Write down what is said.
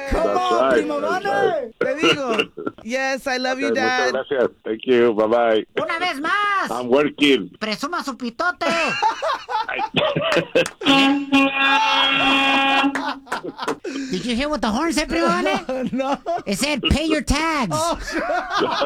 Come on, primo, That's dale. Le digo, yes, I love you, Muchas Dad. gracias. Thank you. Bye bye. Una vez más. I'm working. Presuma su pitote. Did you hear what the horn said, primo? No. It said pay your tags. Oh,